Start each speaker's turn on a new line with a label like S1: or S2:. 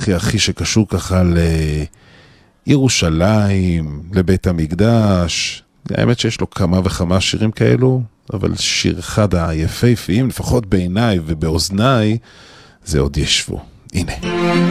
S1: הכי שקשור ככה לירושלים, לבית המקדש. האמת שיש לו כמה וכמה שירים כאלו, אבל שיר אחד היפהפיים, לפחות בעיניי ובאוזניי, זה עוד ישבו. הנה.